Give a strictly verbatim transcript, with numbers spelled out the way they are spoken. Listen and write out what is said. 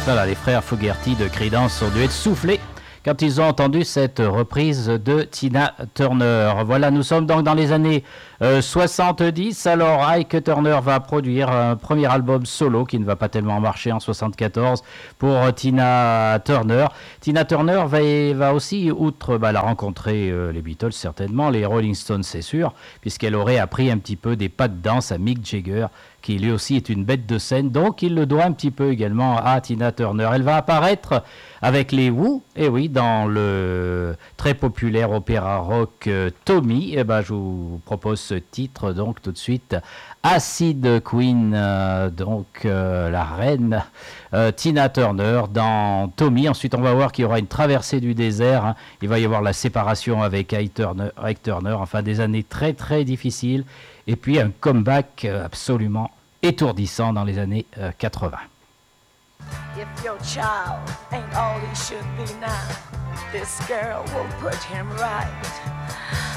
Voilà, les frères Fogerty de Creedence ont dû être soufflés quand ils ont entendu cette reprise de Tina Turner. Voilà, nous sommes donc dans les années euh, soixante-dix. Alors, Ike Turner va produire un premier album solo qui ne va pas tellement marcher en soixante-quatorze pour Tina Turner. Tina Turner va, va aussi, outre bah, la rencontrer euh, les Beatles certainement, les Rolling Stones c'est sûr, puisqu'elle aurait appris un petit peu des pas de danse à Mick Jagger, qui lui aussi est une bête de scène, donc il le doit un petit peu également à Tina Turner. Elle va apparaître avec les Who, et oui, dans le très populaire opéra rock euh, Tommy. Et ben, je vous propose ce titre, donc tout de suite, Acid Queen, euh, donc euh, la reine euh, Tina Turner dans Tommy. Ensuite, on va voir qu'il y aura une traversée du désert, hein. Il va y avoir la séparation avec Ike Turner, Ike Turner, enfin des années très très difficiles. Et puis un comeback absolument étourdissant dans les années euh, quatre-vingts. If your child ain't all he should be now, this girl will put him right.